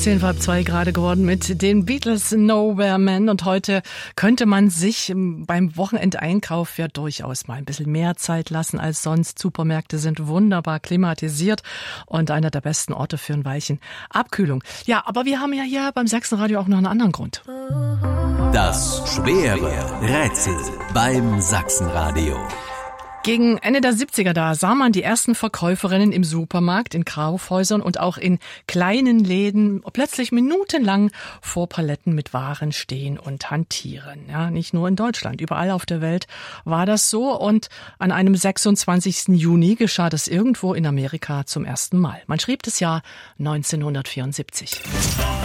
1:10 gerade geworden mit den Beatles Nowhere Man. Und heute könnte man sich beim Wochenendeinkauf ja durchaus mal ein bisschen mehr Zeit lassen als sonst. Supermärkte sind wunderbar klimatisiert und einer der besten Orte für ein Weilchen Abkühlung. Ja, aber wir haben ja hier beim Sachsenradio auch noch einen anderen Grund. Das schwere Rätsel beim Sachsenradio. Gegen Ende der 70er, da sah man die ersten Verkäuferinnen im Supermarkt, in Kaufhäusern und auch in kleinen Läden plötzlich minutenlang vor Paletten mit Waren stehen und hantieren. Ja, nicht nur in Deutschland, überall auf der Welt war das so. Und an einem 26. Juni geschah das irgendwo in Amerika zum ersten Mal. Man schrieb das Jahr 1974.